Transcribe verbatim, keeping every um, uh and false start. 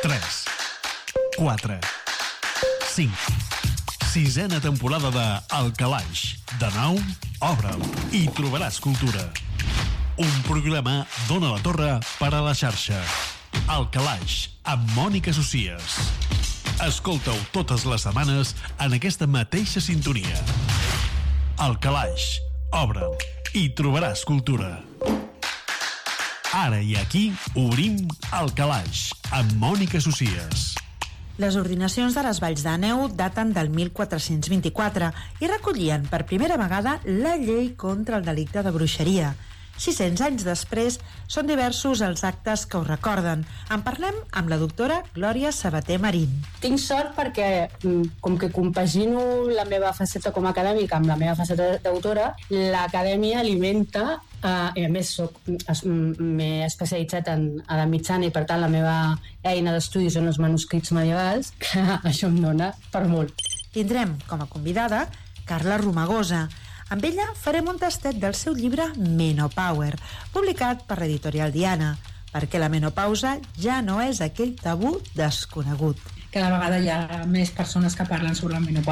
tres, quatre, cinc. Sisena temporada de El Calaix. De nou, obre'l i trobaràs cultura. Un programa d'Ona la Torre per a la xarxa. El Calaix, amb Mònica Socies. Escolta-ho totes les setmanes en aquesta mateixa sintonia. El Calaix, obre'l i trobaràs cultura. Ara i aquí obrim El Calaix amb Mònica Socies. Les ordinacions de les Valls d'Àneu daten del mil quatre-cents vint-i-quatre i recollien per primera vegada la llei contra el delicte de bruixeria. sis-cents anys després, són diversos els actes que ho recorden. En parlem amb la doctora Glòria Sabater Marín. Tinc sort perquè, com que compagino la meva faceta com a acadèmica amb la meva faceta d'autora, l'acadèmia alimenta, eh, i a més soc, es, m'he especialitzat en edat mitjana i per tant la meva eina d'estudi són els manuscrits medievals, que això em dona per molt. Tindrem com a convidada Carla Romagosa. Amb ella farem un tastet del seu llibre Menopower, publicat per l'editorial Diana, perquè la menopausa ja no és aquell tabú desconegut. Cada vegada hi ha més persones que parlen sobre la menopausa